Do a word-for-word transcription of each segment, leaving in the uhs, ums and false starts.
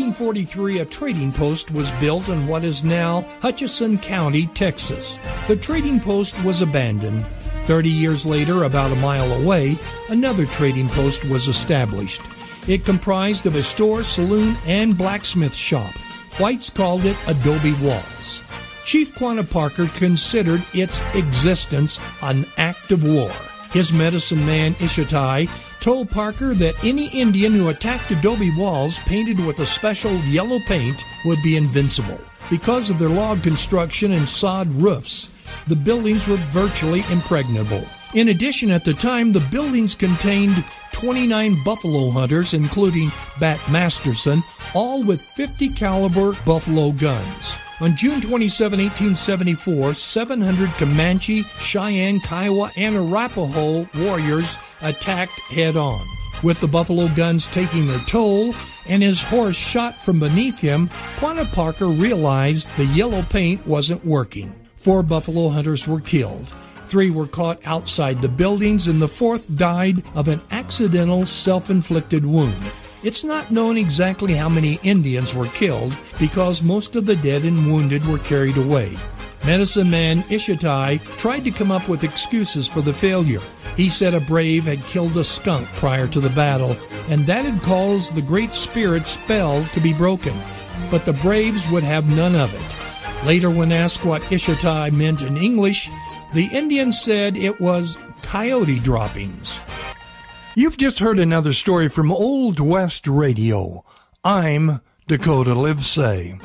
eighteen forty-three, a trading post was built in what is now Hutchinson County, Texas. The trading post was abandoned. Thirty years later, about a mile away, another trading post was established. It comprised of a store, saloon, and blacksmith shop. Whites called it Adobe Walls. Chief Quanah Parker considered its existence an act of war. His medicine man, Ishaitai, told Parker that any Indian who attacked adobe walls painted with a special yellow paint would be invincible. Because of their log construction and sod roofs, the buildings were virtually impregnable. In addition, at the time, the buildings contained twenty-nine buffalo hunters, including Bat Masterson, all with fifty caliber buffalo guns. On June twenty-seventh, eighteen seventy-four, seven hundred Comanche, Cheyenne, Kiowa, and Arapaho warriors attacked head-on. With the buffalo guns taking their toll and his horse shot from beneath him, Quanah Parker realized the yellow paint wasn't working. Four buffalo hunters were killed. Three were caught outside the buildings, and the fourth died of an accidental self-inflicted wound. It's not known exactly how many Indians were killed because most of the dead and wounded were carried away. Medicine man Ishaitai tried to come up with excuses for the failure. He said a brave had killed a skunk prior to the battle, and that had caused the Great Spirit's spell to be broken. But the braves would have none of it. Later, when asked what Ishaitai meant in English, the Indians said it was coyote droppings. You've just heard another story from Old West Radio. I'm Dakota Livesay.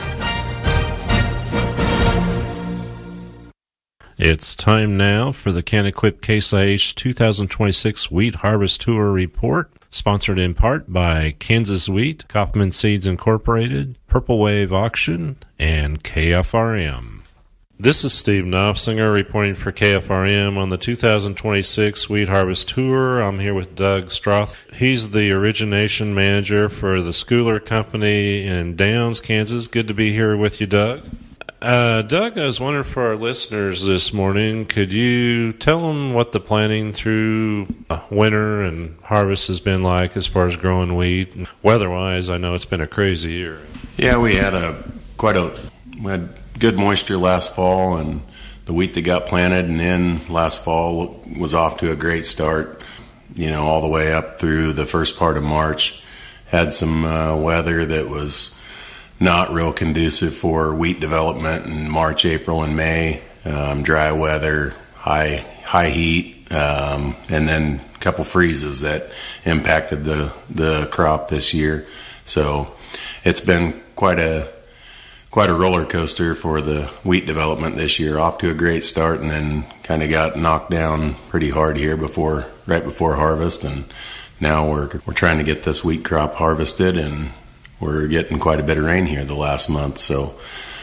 It's time now for the Can-Equip Case I H two thousand twenty-six Wheat Harvest Tour Report, sponsored in part by Kansas Wheat, Kaufman Seeds Incorporated, Purple Wave Auction, and K F R M. This is Steve Knopfsinger reporting for K F R M on the two thousand twenty-six Wheat Harvest Tour. I'm here with Doug Stroth. He's the origination manager for the Schooler Company in Downs, Kansas. Good to be here with you, Doug. Uh, Doug, I was wondering for our listeners this morning, could you tell them what the planning through winter and harvest has been like as far as growing wheat? Weather-wise, I know it's been a crazy year. Yeah, we had a quite a we had good moisture last fall, and the wheat that got planted and in last fall was off to a great start. You know, all the way up through the first part of March, had some uh, weather that was not real conducive for wheat development in March, April, and May. Um, dry weather, high high heat, um, and then a couple freezes that impacted the the crop this year. So it's been quite a quite a roller coaster for the wheat development this year. Off to a great start, and then kind of got knocked down pretty hard here before right before harvest, and now we're we're trying to get this wheat crop harvested, and we're getting quite a bit of rain here the last month. So,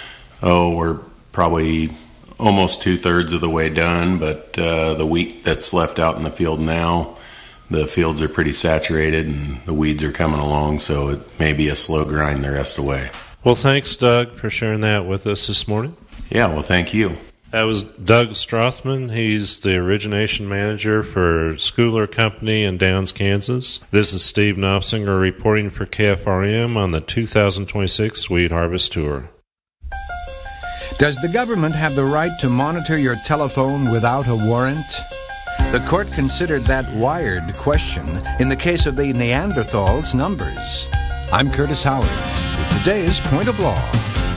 oh, we're probably almost two-thirds of the way done, but uh, the wheat that's left out in the field now, the fields are pretty saturated and the weeds are coming along, so it may be a slow grind the rest of the way. Well, thanks, Doug, for sharing that with us this morning. Yeah, well, thank you. That was Doug Strothman. He's the origination manager for Schooler Company in Downs, Kansas. This is Steve Knopfsinger reporting for K F R M on the two thousand twenty-six Wheat Harvest Tour. Does the government have the right to monitor your telephone without a warrant? The court considered that wired question in the case of the Neanderthals' numbers. I'm Curtis Howard with today's Point of Law.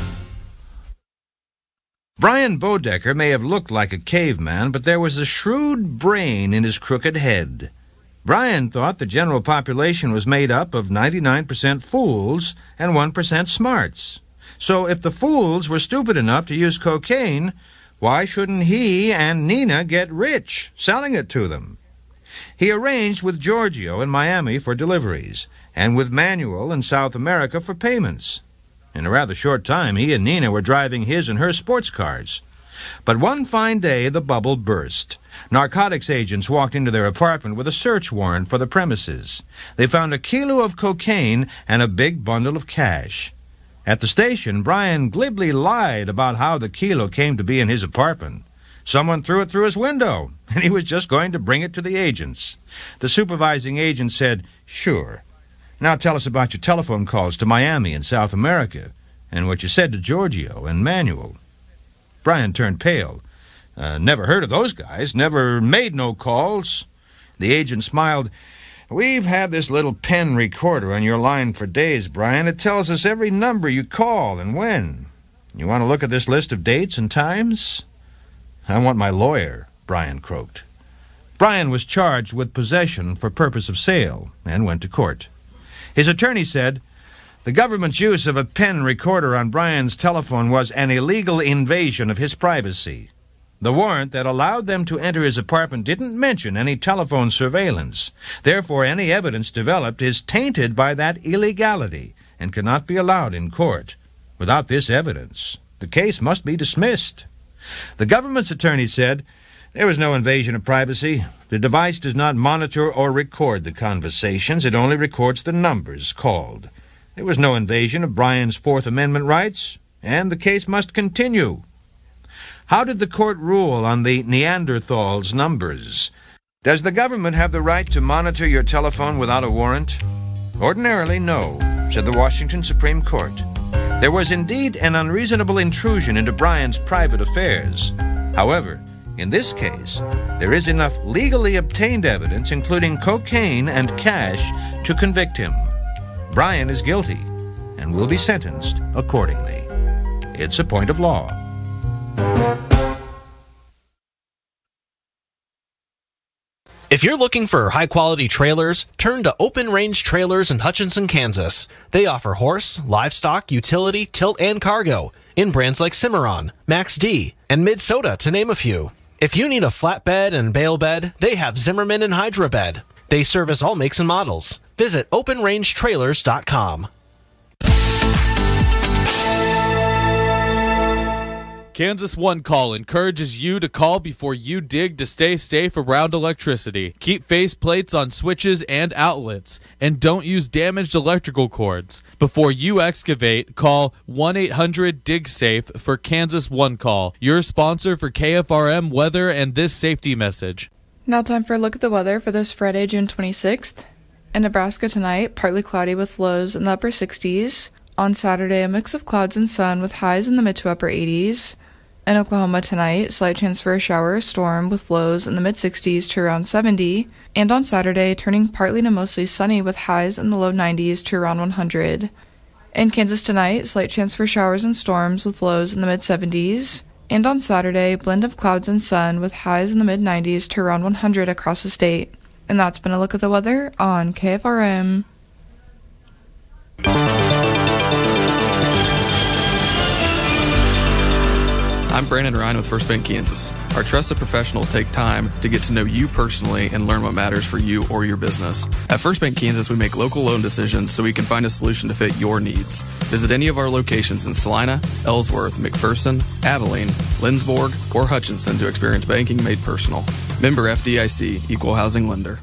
Brian Bodecker may have looked like a caveman, but there was a shrewd brain in his crooked head. Brian thought the general population was made up of ninety-nine percent fools and one percent smarts. So if the fools were stupid enough to use cocaine, why shouldn't he and Nina get rich selling it to them? He arranged with Giorgio in Miami for deliveries, and with Manuel in South America for payments. In a rather short time, he and Nina were driving his and her sports cars. But one fine day, the bubble burst. Narcotics agents walked into their apartment with a search warrant for the premises. They found a kilo of cocaine and a big bundle of cash. At the station, Brian glibly lied about how the kilo came to be in his apartment. Someone threw it through his window, and he was just going to bring it to the agents. The supervising agent said, "Sure. Now tell us about your telephone calls to Miami and South America, and what you said to Giorgio and Manuel. Brian turned pale. Uh, never heard of those guys, never made no calls. The agent smiled. We've had this little pen recorder on your line for days, Brian. It tells us every number you call and when. You want to look at this list of dates and times? I want my lawyer, Brian croaked. Brian was charged with possession for purpose of sale and went to court. His attorney said, the government's use of a pen recorder on Brian's telephone was an illegal invasion of his privacy. The warrant that allowed them to enter his apartment didn't mention any telephone surveillance. Therefore, any evidence developed is tainted by that illegality and cannot be allowed in court. Without this evidence, the case must be dismissed. The government's attorney said, there was no invasion of privacy. The device does not monitor or record the conversations. It only records the numbers called. There was no invasion of Brian's Fourth Amendment rights, and the case must continue. How did the court rule on the Neanderthals' numbers? Does the government have the right to monitor your telephone without a warrant? Ordinarily, no, said the Washington Supreme Court. There was indeed an unreasonable intrusion into Brian's private affairs. However, in this case, there is enough legally obtained evidence, including cocaine and cash, to convict him. Brian is guilty and will be sentenced accordingly. It's a point of law. If you're looking for high-quality trailers, turn to Open Range Trailers in Hutchinson, Kansas. They offer horse, livestock, utility, tilt, and cargo in brands like Cimarron, Max D, and Mid-Soda, to name a few. If you need a flatbed and bale bed, they have Zimmerman and Hydra Bed. They service all makes and models. Visit open range trailers dot com. Kansas One Call encourages you to call before you dig to stay safe around electricity. Keep face plates on switches and outlets, and don't use damaged electrical cords. Before you excavate, call one eight hundred dig safe for Kansas One Call, your sponsor for K F R M weather and this safety message. Now time for a look at the weather for this Friday, June twenty-sixth. In Nebraska tonight, partly cloudy with lows in the upper sixties. On Saturday, a mix of clouds and sun with highs in the mid to upper eighties. In Oklahoma tonight, slight chance for a shower or storm with lows in the mid-sixties to around seventy. And on Saturday, turning partly to mostly sunny with highs in the low nineties to around one hundred. In Kansas tonight, slight chance for showers and storms with lows in the mid-seventies. And on Saturday, blend of clouds and sun with highs in the mid-nineties to around one hundred across the state. And that's been a look at the weather on K F R M. I'm Brandon Ryan with First Bank Kansas. Our trusted professionals take time to get to know you personally and learn what matters for you or your business. At First Bank Kansas, we make local loan decisions so we can find a solution to fit your needs. Visit any of our locations in Salina, Ellsworth, McPherson, Abilene, Lindsborg, or Hutchinson to experience banking made personal. Member F D I C, Equal Housing Lender.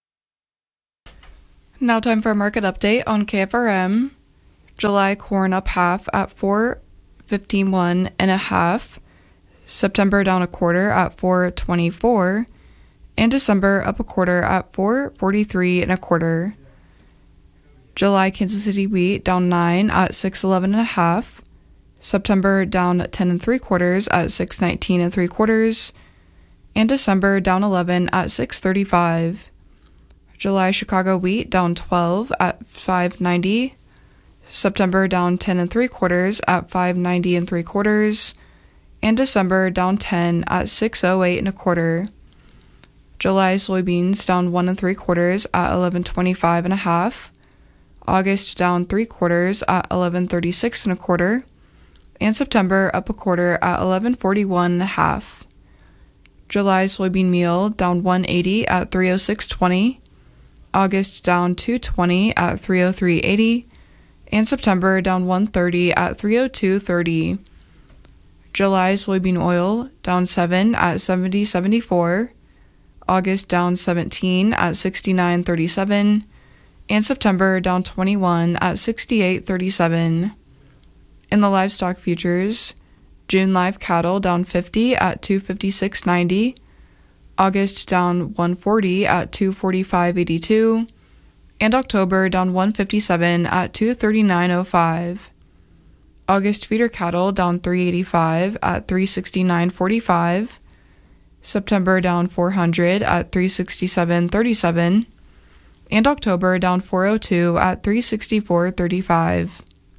Now time for a market update on K F R M. July corn up half at four fifty-one and a half. September down a quarter at four twenty-four, and December up a quarter at four forty-three and a quarter. July Kansas City wheat down nine at six eleven and a half. September down ten and three quarters at six nineteen and three quarters, and December down eleven at six thirty-five. July Chicago wheat down twelve at five ninety. September down ten and three quarters at five ninety and three quarters, and December down ten at six oh eight and a quarter. July soybeans down one and three quarters at eleven twenty-five and a half. August down three quarters at eleven thirty-six and a quarter, and September up a quarter at eleven forty-one and a half. July soybean meal down one eighty at three oh six twenty. August down two twenty at three oh three eighty. And September down one thirty at three oh two thirty. July soybean oil down seven at seventy seventy-four. August down seventeen at sixty-nine thirty-seven. And September down twenty-one at sixty-eight thirty-seven. In the livestock futures, June live cattle down fifty at two fifty-six ninety. August down one forty at two forty-five eighty-two. and October down one fifty-seven at two thirty-nine oh five. August feeder cattle down three eighty-five at three sixty-nine forty-five. September down four hundred at three sixty-seven thirty-seven, and October down four oh two at three sixty-four thirty-five.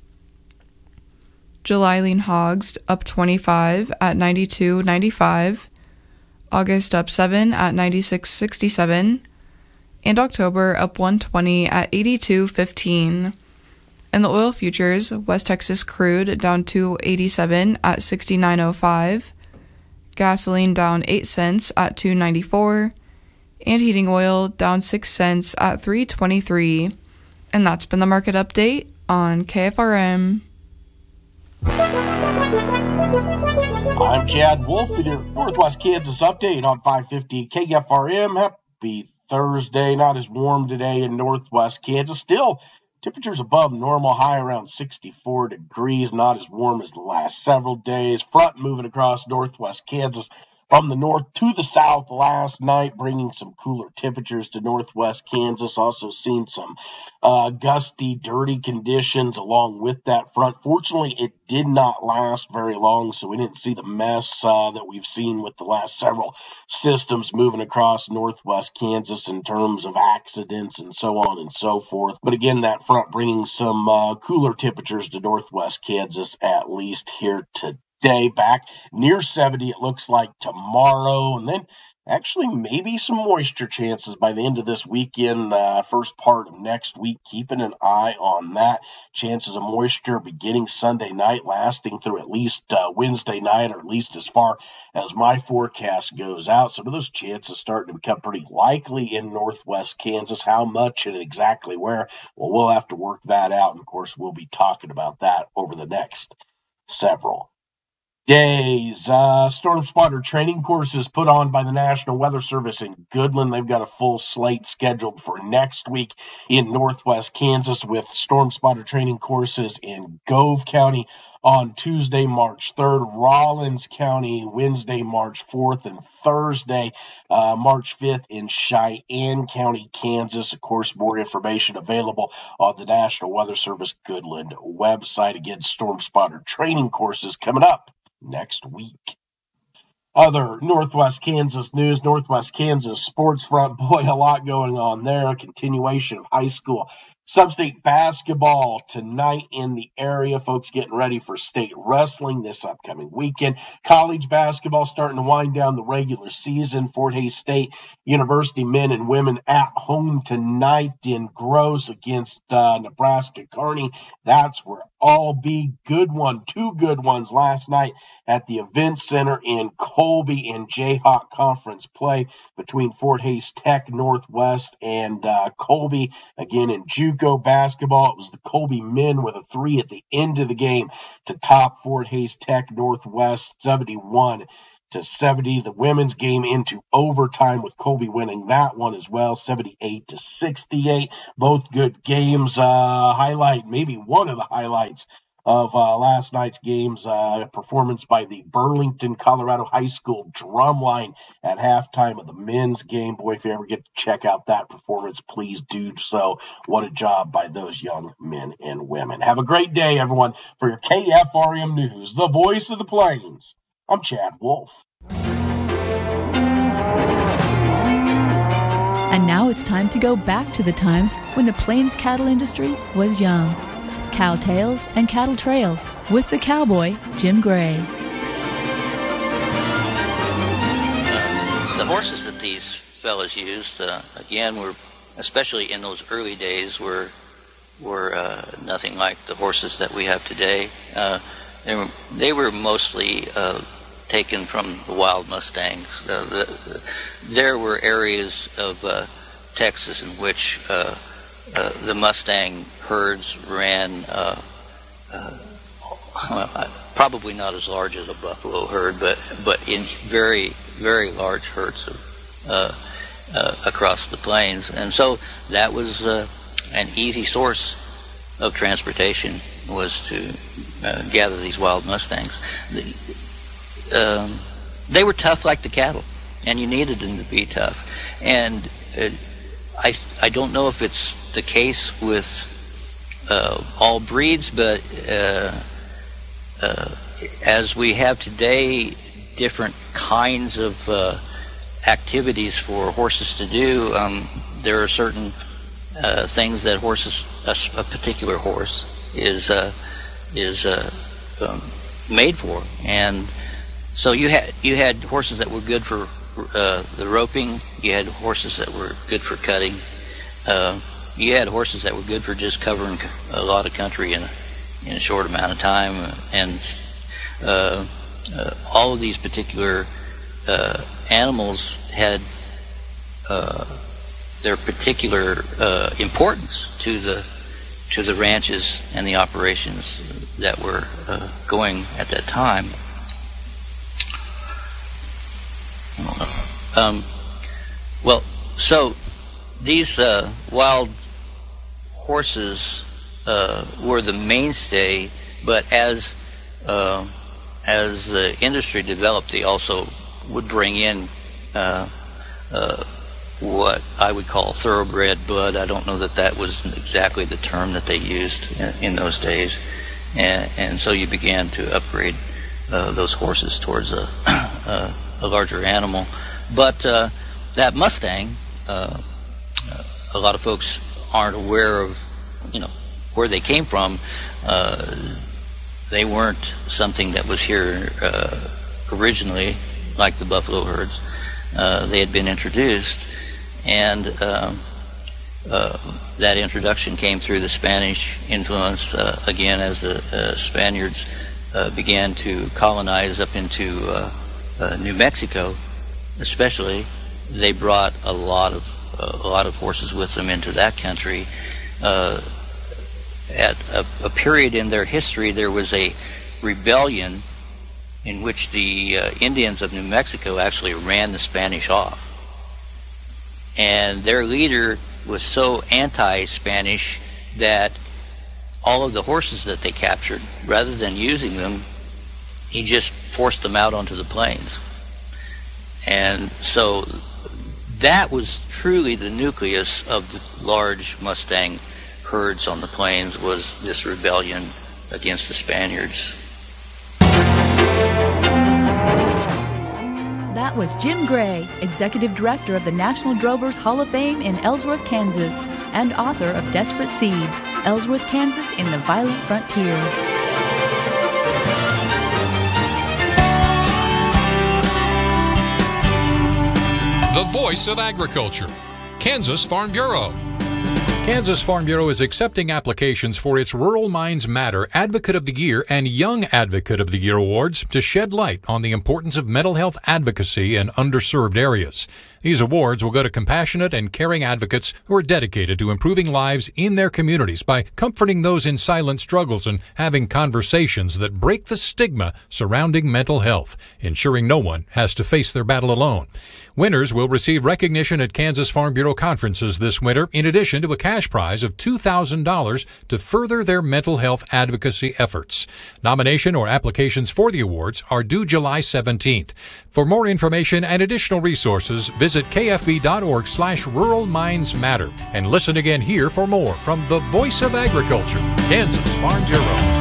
July lean hogs up twenty-five at ninety-two ninety-five, August up seven at ninety-six sixty-seven, and October up one twenty at eighty-two fifteen. In the oil futures, West Texas crude down two eighty-seven at sixty-nine oh five, gasoline down eight cents at two ninety-four, and heating oil down six cents at three twenty-three. And that's been the market update on K F R M. I'm Chad Wolf with your Northwest Kansas update on five fifty K F R M. Happy Thursday. Not as warm today in Northwest Kansas. Still, temperatures above normal, high around sixty-four degrees. Not as warm as the last several days. Front moving across Northwest Kansas from the north to the south last night, bringing some cooler temperatures to Northwest Kansas. Also seen some uh, gusty, dirty conditions along with that front. Fortunately, it did not last very long, so we didn't see the mess uh, that we've seen with the last several systems moving across Northwest Kansas in terms of accidents and so on and so forth. But again, that front bringing some uh, cooler temperatures to Northwest Kansas, at least here today. Day back near seventy, it looks like tomorrow, and then actually maybe some moisture chances by the end of this weekend, uh, first part of next week. Keeping an eye on that. Chances of moisture beginning Sunday night, lasting through at least uh, Wednesday night, or at least as far as my forecast goes out. Some of those chances starting to become pretty likely in Northwest Kansas. How much and exactly where? Well, we'll have to work that out, and of course we'll be talking about that over the next several days. Uh, storm spotter training courses put on by the National Weather Service in Goodland. They've got a full slate scheduled for next week in Northwest Kansas, with storm spotter training courses in Gove County on Tuesday, March third, Rollins County Wednesday, March fourth, and Thursday, uh, March fifth in Cheyenne County, Kansas. Of course, more information available on the National Weather Service Goodland website. Again, storm spotter training courses coming up next week. Other Northwest Kansas news, Northwest Kansas sports front. Boy, a lot going on there. A continuation of high school sub-state basketball tonight in the area. Folks getting ready for state wrestling this upcoming weekend. College basketball starting to wind down the regular season. Fort Hays State University men and women at home tonight in Gross against uh, Nebraska Kearney. That's where all be. Good one. Two good ones last night at the Event Center in Colby in Jayhawk Conference play between Fort Hays Tech Northwest and uh, Colby. Again in JUCO basketball, it was the Colby men with a three at the end of the game to top Fort Hays Tech Northwest seventy-one to seventy. The women's game into overtime with Colby winning that one as well, seventy-eight to sixty-eight. Both good games. Uh, highlight, maybe one of the highlights of uh, last night's games, uh, performance by the Burlington, Colorado High School Drumline at halftime of the men's game. Boy, if you ever get to check out that performance, please do so. What a job by those young men and women. Have a great day, everyone. For your K F R M News, the voice of the Plains, I'm Chad Wolf. And now it's time to go back to the times when the Plains cattle industry was young. Cow Tales and Cattle Trails with the cowboy, Jim Gray. Uh, the horses that these fellas used, uh, again, were, especially in those early days, were were uh, nothing like the horses that we have today. Uh, they, were, they were mostly uh, taken from the wild Mustangs. Uh, the, the, there were areas of uh, Texas in which uh, uh, the Mustang herds ran uh, uh, well, probably not as large as a buffalo herd, but but in very very large herds of, uh, uh, across the plains, and so that was uh, an easy source of transportation, was to uh, gather these wild Mustangs. The, um, they were tough like the cattle, and you needed them to be tough. And uh, I I don't know if it's the case with uh, all breeds, but uh, uh, as we have today, different kinds of uh, activities for horses to do. Um, there are certain uh, things that horses, a, a particular horse, is uh, is uh, um, made for, and so you had you had horses that were good for uh, the roping. You had horses that were good for cutting. Uh, you had horses that were good for just covering a lot of country in a, in a short amount of time, and uh, uh, all of these particular uh, animals had uh, their particular uh, importance to the to the ranches and the operations that were uh, going at that time. Um, well, so these uh, wild horses uh, were the mainstay, but as uh, as the industry developed, they also would bring in uh, uh, what I would call thoroughbred blood. I don't know that that was exactly the term that they used in, in those days, and, and so you began to upgrade uh, those horses towards a, a, a larger animal. But uh, that Mustang, uh, a lot of folks aren't aware of, you know, where they came from. Uh, they weren't something that was here uh, originally, like the buffalo herds. Uh, they had been introduced, and uh, uh, that introduction came through the Spanish influence, uh, again, as the uh, Spaniards uh, began to colonize up into uh, uh, New Mexico, especially. They brought a lot of uh, a lot of horses with them into that country. Uh, at a, a period in their history, there was a rebellion in which the uh, Indians of New Mexico actually ran the Spanish off. And their leader was so anti-Spanish that all of the horses that they captured, rather than using them, he just forced them out onto the plains. And so that was truly the nucleus of the large Mustang herds on the plains, was this rebellion against the Spaniards. That was Jim Gray, Executive Director of the National Drovers Hall of Fame in Ellsworth, Kansas, and author of Desperate Seed, Ellsworth, Kansas in the Violent Frontier. The voice of agriculture, Kansas Farm Bureau. Kansas Farm Bureau is accepting applications for its Rural Minds Matter Advocate of the Year and Young Advocate of the Year awards to shed light on the importance of mental health advocacy in underserved areas. These awards will go to compassionate and caring advocates who are dedicated to improving lives in their communities by comforting those in silent struggles and having conversations that break the stigma surrounding mental health, ensuring no one has to face their battle alone. Winners will receive recognition at Kansas Farm Bureau conferences this winter, in addition to a cash prize of two thousand dollars to further their mental health advocacy efforts. Nomination or applications for the awards are due July seventeenth. For more information and additional resources, visit kfb.org slash Rural Minds Matter. And listen again here for more from the Voice of Agriculture, Kansas Farm Bureau.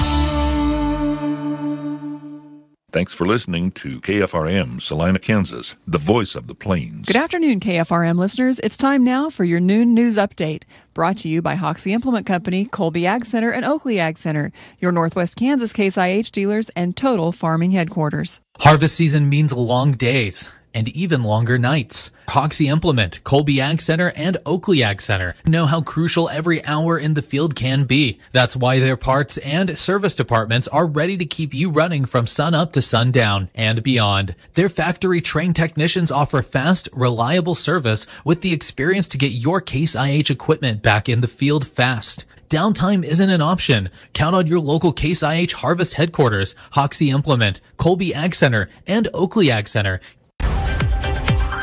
Thanks for listening to K F R M, Salina, Kansas, the voice of the plains. Good afternoon, K F R M listeners. It's time now for your noon news update, brought to you by Hoxie Implement Company, Colby Ag Center, and Oakley Ag Center, your Northwest Kansas Case I H dealers and Total Farming headquarters. Harvest season means long days and even longer nights. Hoxie Implement, Colby Ag Center, and Oakley Ag Center know how crucial every hour in the field can be. That's why their parts and service departments are ready to keep you running from sun up to sundown and beyond. Their factory-trained technicians offer fast, reliable service with the experience to get your Case I H equipment back in the field fast. Downtime isn't an option. Count on your local Case I H Harvest headquarters, Hoxie Implement, Colby Ag Center, and Oakley Ag Center.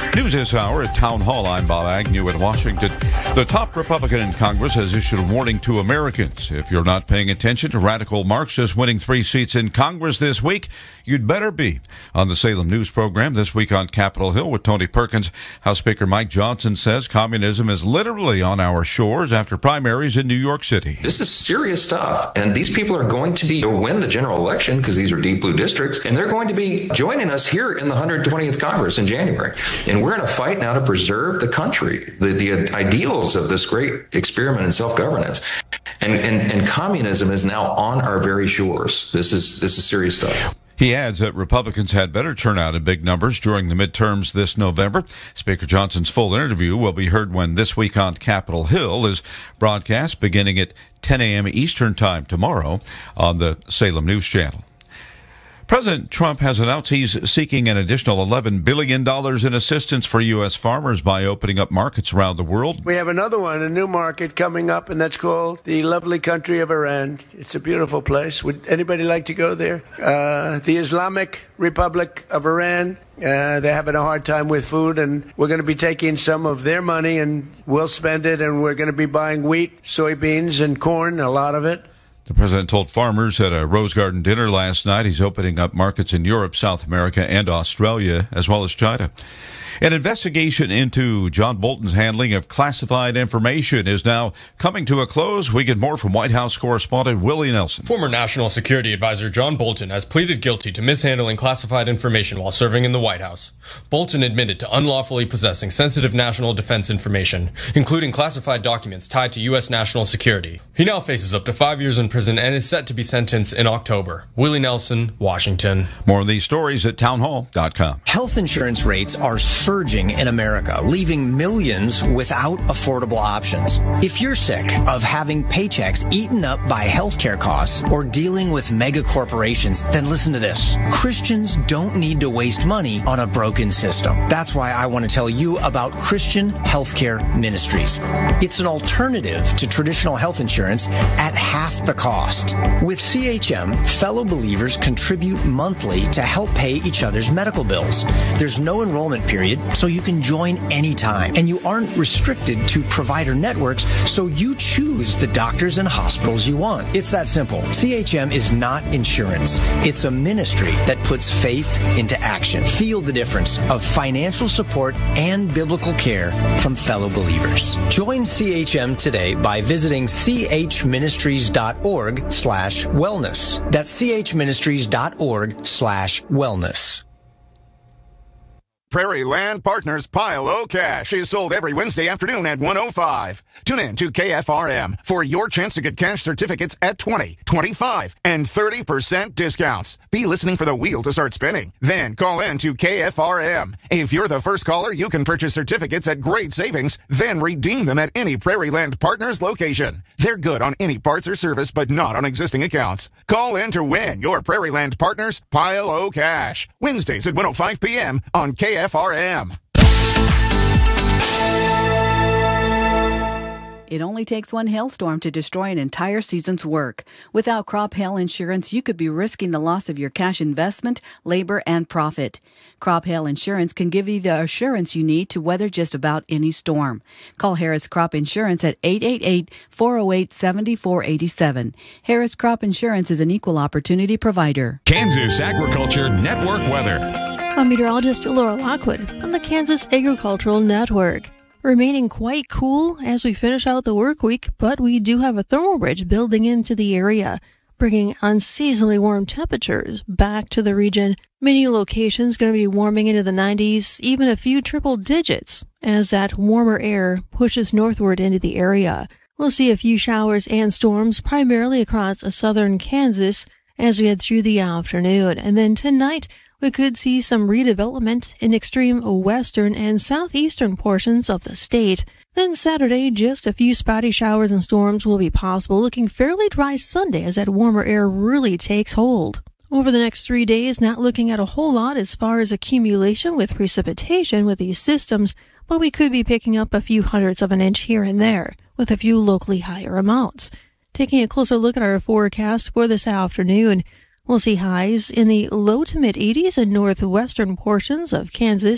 News this hour at Town Hall. I'm Bob Agnew in Washington. The top Republican in Congress has issued a warning to Americans. If you're not paying attention to radical Marxists winning three seats in Congress this week, you'd better be. On the Salem News program this week on Capitol Hill with Tony Perkins, House Speaker Mike Johnson says communism is literally on our shores after primaries in New York City. This is serious stuff, and these people are going to be win the general election because these are deep blue districts, and they're going to be joining us here in the one hundred twentieth Congress in January. And we're in a fight now to preserve the country, the, the ideals of this great experiment in self-governance. And, and, and communism is now on our very shores. This is, this is serious stuff. He adds that Republicans had better turnout in big numbers during the midterms this November. Speaker Johnson's full interview will be heard when This Week on Capitol Hill is broadcast beginning at ten a.m. Eastern Time tomorrow on the Salem News Channel. President Trump has announced he's seeking an additional eleven billion dollars in assistance for U S farmers by opening up markets around the world. We have another one, a new market coming up, and that's called the lovely country of Iran. It's a beautiful place. Would anybody like to go there? Uh, the Islamic Republic of Iran. Uh, they're having a hard time with food, and we're going to be taking some of their money, and we'll spend it, and we're going to be buying wheat, soybeans, and corn, a lot of it. The president told farmers at a Rose Garden dinner last night he's opening up markets in Europe, South America, and Australia, as well as China. An investigation into John Bolton's handling of classified information is now coming to a close. We get more from White House correspondent Willie Nelson. Former National Security Advisor John Bolton has pleaded guilty to mishandling classified information while serving in the White House. Bolton admitted to unlawfully possessing sensitive national defense information, including classified documents tied to U S national security. He now faces up to five years in prison and is set to be sentenced in October. Willie Nelson, Washington. More of these stories at townhall dot com. Health insurance rates are surging in America, leaving millions without affordable options. If you're sick of having paychecks eaten up by healthcare costs or dealing with mega corporations, then listen to this. Christians don't need to waste money on a broken system. That's why I want to tell you about Christian Healthcare Ministries. It's an alternative to traditional health insurance at half the cost. With C H M, fellow believers contribute monthly to help pay each other's medical bills. There's no enrollment period, so you can join anytime. And you aren't restricted to provider networks, so you choose the doctors and hospitals you want. It's that simple. C H M is not insurance. It's a ministry that puts faith into action. Feel the difference of financial support and biblical care from fellow believers. Join C H M today by visiting chministries.org slash wellness. That's chministries.org slash wellness. Prairie Land Partners Pile O Cash is sold every Wednesday afternoon at one oh five. Tune in to K F R M for your chance to get cash certificates at twenty, twenty-five, and thirty percent discounts. Be listening for the wheel to start spinning. Then call in to K F R M. If you're the first caller, you can purchase certificates at great savings, then redeem them at any Prairie Land Partners location. They're good on any parts or service, but not on existing accounts. Call in to win your Prairie Land Partners Pile O Cash. Wednesdays at one oh five p.m. on K F R M. It only takes one hailstorm to destroy an entire season's work. Without crop hail insurance, you could be risking the loss of your cash investment, labor, and profit. Crop hail insurance can give you the assurance you need to weather just about any storm. Call Harris Crop Insurance at eight eight eight, four oh eight, seven four eight seven. Harris Crop Insurance is an equal opportunity provider. Kansas Agriculture Network weather. I'm meteorologist Laura Lockwood on the Kansas Agricultural Network. Remaining quite cool as we finish out the work week, but we do have a thermal bridge building into the area, bringing unseasonably warm temperatures back to the region. Many locations going to be warming into the nineties, even a few triple digits, as that warmer air pushes northward into the area. We'll see a few showers and storms primarily across southern Kansas as we head through the afternoon. And then tonight, we could see some redevelopment in extreme western and southeastern portions of the state. Then Saturday, just a few spotty showers and storms will be possible, looking fairly dry Sunday as that warmer air really takes hold. Over the next three days, not looking at a whole lot as far as accumulation with precipitation with these systems, but we could be picking up a few hundredths of an inch here and there, with a few locally higher amounts. Taking a closer look at our forecast for this afternoon, we'll see highs in the low to mid eighties in northwestern portions of Kansas,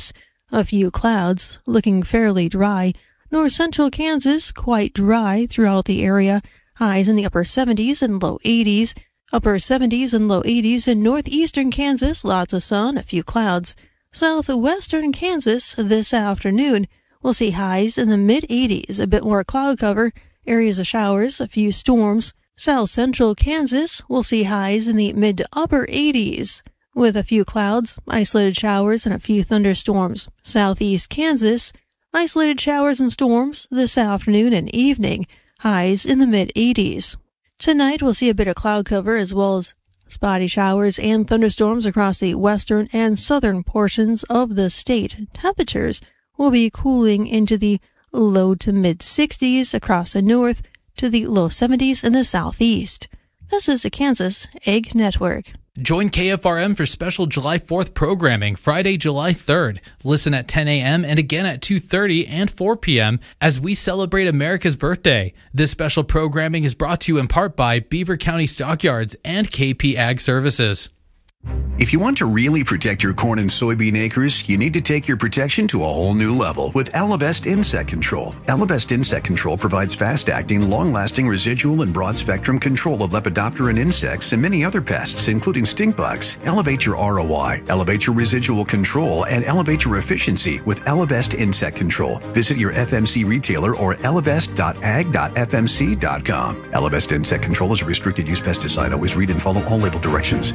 a few clouds, looking fairly dry. North central Kansas, quite dry throughout the area. Highs in the upper seventies and low eighties. Upper seventies and low eighties in northeastern Kansas, lots of sun, a few clouds. Southwestern Kansas this afternoon, we'll see highs in the mid-eighties, a bit more cloud cover, areas of showers, a few storms. South central Kansas, we'll see highs in the mid to upper eighties, with a few clouds, isolated showers, and a few thunderstorms. Southeast Kansas, isolated showers and storms this afternoon and evening, highs in the mid-eighties. Tonight, we'll see a bit of cloud cover as well as spotty showers and thunderstorms across the western and southern portions of the state. Temperatures will be cooling into the low to mid-sixties across the north to the low seventies in the southeast. This is the Kansas Ag Network. Join K F R M for special July fourth programming Friday, July third. Listen at ten a.m. and again at two thirty and four p.m. as we celebrate America's birthday. This special programming is brought to you in part by Beaver County Stockyards and K P Ag Services. If you want to really protect your corn and soybean acres, you need to take your protection to a whole new level with Elevest Insect Control. Elevest Insect Control provides fast-acting, long-lasting residual and broad-spectrum control of Lepidopteran insects and many other pests, including stink bugs. Elevate your R O I, elevate your residual control, and elevate your efficiency with Elevest Insect Control. Visit your F M C retailer or elevest dot ag dot f m c dot com. Elevest Insect Control is a restricted-use pesticide. Always read and follow all label directions.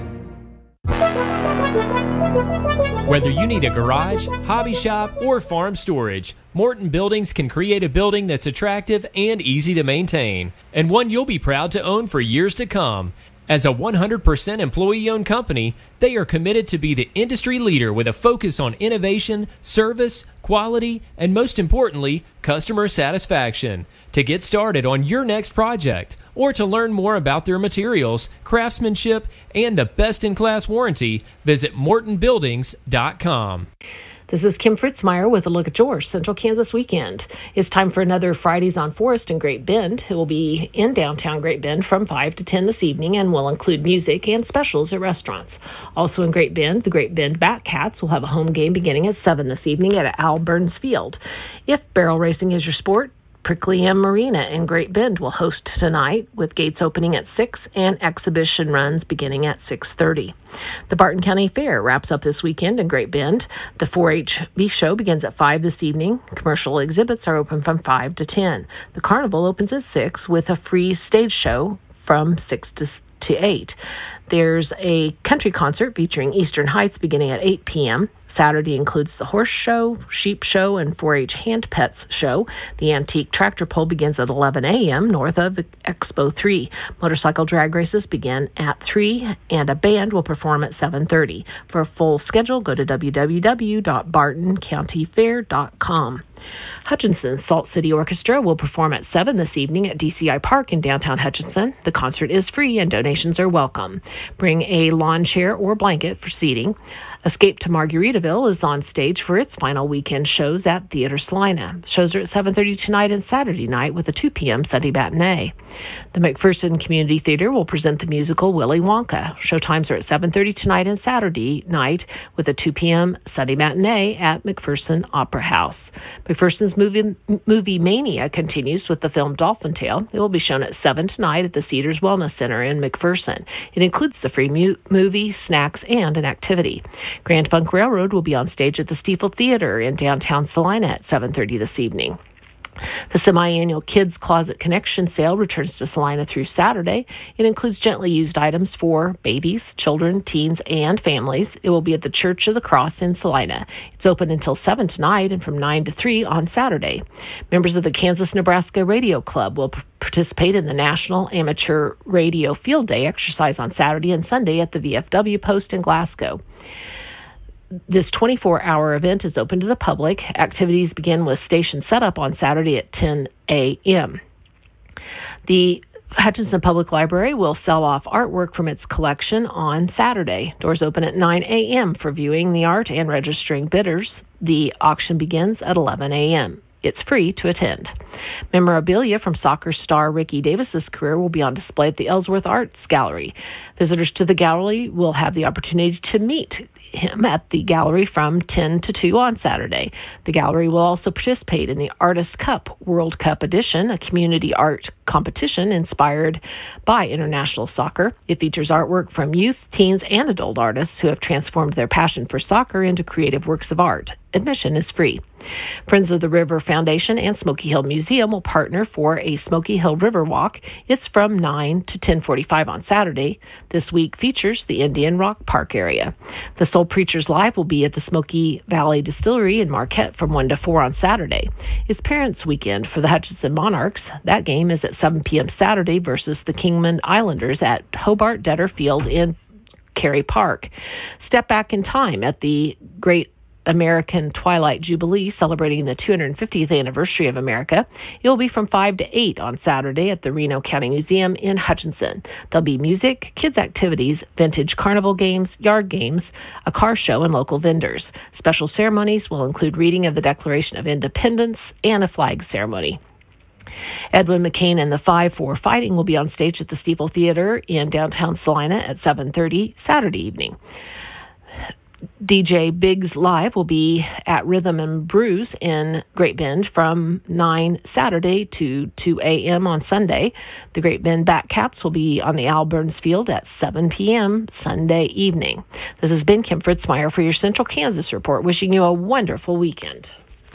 Whether you need a garage, hobby shop, or farm storage, Morton Buildings can create a building that's attractive and easy to maintain, and one you'll be proud to own for years to come. As a one hundred percent employee-owned company, they are committed to be the industry leader with a focus on innovation, service, quality, and most importantly, customer satisfaction. To get started on your next project, or to learn more about their materials, craftsmanship, and the best-in-class warranty, visit morton buildings dot com. This is Kim Fritzmeyer with a look at your Central Kansas weekend. It's time for another Fridays on Forest in Great Bend. It will be in downtown Great Bend from five to ten this evening and will include music and specials at restaurants. Also in Great Bend, the Great Bend Batcats will have a home game beginning at seven this evening at Al Burns Field. If barrel racing is your sport, Prickly M Marina in Great Bend will host tonight with gates opening at six and exhibition runs beginning at six thirty. The Barton County Fair wraps up this weekend in Great Bend. The four H beef show begins at five this evening. Commercial exhibits are open from five to ten. The carnival opens at six with a free stage show from six to eight. There's a country concert featuring Eastern Heights beginning at eight p.m. Saturday includes the horse show, sheep show, and four H hand pets show. The antique tractor pull begins at eleven a.m. north of Expo three. Motorcycle drag races begin at three, and a band will perform at seven thirty. For a full schedule, go to w w w dot barton county fair dot com. Hutchinson Salt City Orchestra will perform at seven this evening at D C I Park in downtown Hutchinson. The concert is free and donations are welcome. Bring a lawn chair or blanket for seating. Escape to Margaritaville is on stage for its final weekend shows at Theater Salina. Shows are at seven thirty tonight and Saturday night with a two p.m. Sunday matinee. The McPherson Community Theater will present the musical Willy Wonka. Showtimes are at seven thirty tonight and Saturday night with a two p.m. Sunday matinee at McPherson Opera House. McPherson's movie, movie Mania continues with the film Dolphin Tale. It will be shown at seven tonight at the Cedars Wellness Center in McPherson. It includes the free mu- movie, snacks, and an activity. Grand Funk Railroad will be on stage at the Stiefel Theater in downtown Salina at seven thirty this evening. The semi-annual Kids Closet Connection sale returns to Salina through Saturday. It includes gently used items for babies, children, teens, and families. It will be at the Church of the Cross in Salina. It's open until seven tonight and from nine to three on Saturday. Members of the Kansas-Nebraska Radio Club will p- participate in the National Amateur Radio Field Day exercise on Saturday and Sunday at the V F W post in Glasgow. This twenty-four hour event is open to the public. Activities begin with station setup on Saturday at ten a.m. The Hutchinson Public Library will sell off artwork from its collection on Saturday. Doors open at nine a.m. for viewing the art and registering bidders. The auction begins at eleven a.m. It's free to attend. Memorabilia from soccer star Ricky Davis's career will be on display at the Ellsworth Arts Gallery. Visitors to the gallery will have the opportunity to meet him at the gallery from ten to two on Saturday. The gallery will also participate in the Artist Cup World Cup Edition, a community art competition inspired by international soccer. It features artwork from youth, teens, and adult artists who have transformed their passion for soccer into creative works of art. Admission is free. Friends of the River Foundation and Smoky Hill Museum will partner for a Smoky Hill River Walk. It's from nine to ten forty-five on Saturday. This week features the Indian Rock Park area. The Soul Preachers Live will be at the Smoky Valley Distillery in Marquette from one to four on Saturday. It's Parents Weekend for the Hutchinson Monarchs. That game is at seven p.m. Saturday versus the Kingman Islanders at Hobart Detter Field in Cary Park. Step back in time at the Great American Twilight Jubilee, celebrating the two hundred fiftieth anniversary of America. It will be from five to eight on Saturday at the Reno County Museum in Hutchinson. There'll be music, kids' activities, vintage carnival games, yard games, a car show, and local vendors. Special ceremonies will include reading of the Declaration of Independence and a flag ceremony. Edwin McCain and the Five for Fighting will be on stage at the Steeple Theater in downtown Salina at seven thirty Saturday evening. D J Biggs Live will be at Rhythm and Brews in Great Bend from nine Saturday to two a.m. on Sunday. The Great Bend Batcats will be on the Al Burns Field at seven p.m. Sunday evening. This has been Kim Fritzmeyer for your Central Kansas Report, wishing you a wonderful weekend.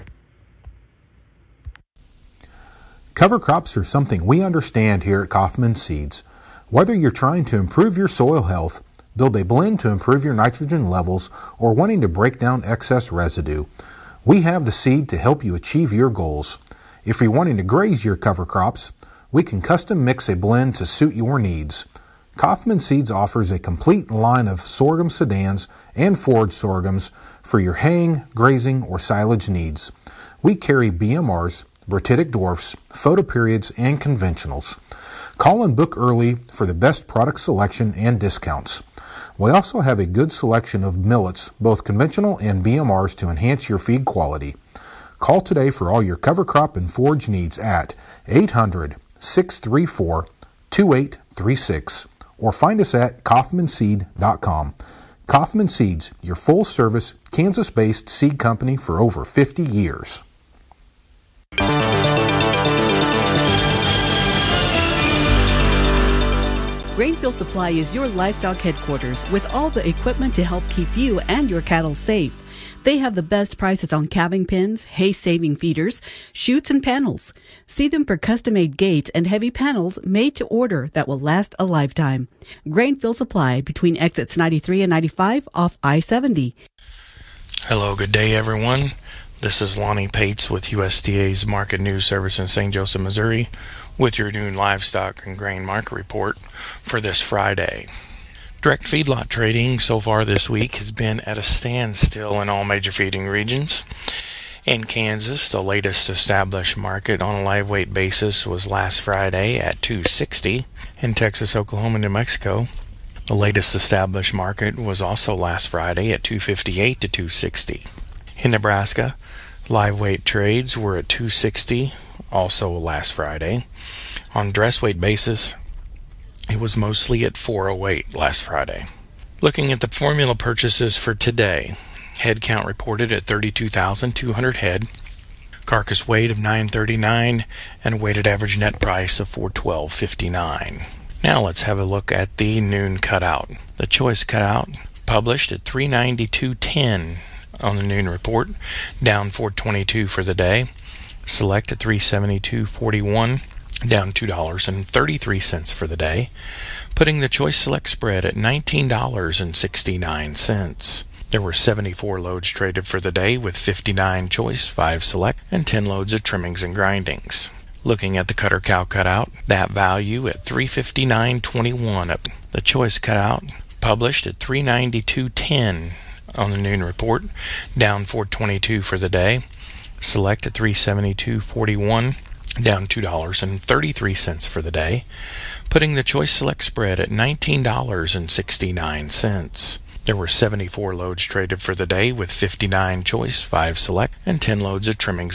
Cover crops are something we understand here at Kaufman Seeds. Whether you're trying to improve your soil health, build a blend to improve your nitrogen levels, or wanting to break down excess residue, we have the seed to help you achieve your goals. If you're wanting to graze your cover crops, we can custom mix a blend to suit your needs. Kaufman Seeds offers a complete line of sorghum sedans and forage sorghums for your haying, grazing, or silage needs. We carry B M Rs, Brititic dwarfs, photoperiods, and conventionals. Call and book early for the best product selection and discounts. We also have a good selection of millets, both conventional and B M Rs, to enhance your feed quality. Call today for all your cover crop and forage needs at eight hundred, six three four, two eight three six or find us at kaufman seed dot com. Kaufman Seeds, your full-service, Kansas-based seed company for over fifty years. Grainfield Supply is your livestock headquarters with all the equipment to help keep you and your cattle safe. They have the best prices on calving pins, hay-saving feeders, chutes, and panels. See them for custom-made gates and heavy panels made to order that will last a lifetime. Grainfield Supply between exits ninety-three and ninety-five off I seventy. Hello, good day, everyone. This is Lonnie Pates with U S D A's Market News Service in Saint Joseph, Missouri, with your noon livestock and grain market report for this Friday. Direct feedlot trading so far this week has been at a standstill in all major feeding regions. In Kansas, the latest established market on a live weight basis was last Friday at two sixty. In Texas, Oklahoma, and New Mexico, the latest established market was also last Friday at two fifty-eight to two sixty. In Nebraska, live weight trades were at two sixty, also last Friday. On dress weight basis, it was mostly at four oh eight last Friday. Looking at the formula purchases for today, head count reported at thirty-two thousand two hundred head, carcass weight of nine thirty-nine, and a weighted average net price of four twelve fifty-nine. Now let's have a look at the noon cutout. The choice cutout published at three ninety-two ten on the noon report, down four twenty-two for the day. Select at three seventy-two forty-one, down two dollars and thirty-three cents for the day, putting the choice select spread at nineteen dollars and sixty-nine cents. There were seventy-four loads traded for the day, with fifty-nine choice, five select, and ten loads of trimmings and grindings. Looking at the cutter cow cutout, that value at three fifty-nine twenty-one. The choice cutout published at three ninety-two ten on the noon report, down four twenty-two for the day. Select at three seventy-two forty-one, down two dollars and thirty-three cents for the day, putting the choice select spread at nineteen dollars and sixty-nine cents. There were seventy-four loads traded for the day, with fifty-nine choice, five select, and ten loads of trimmings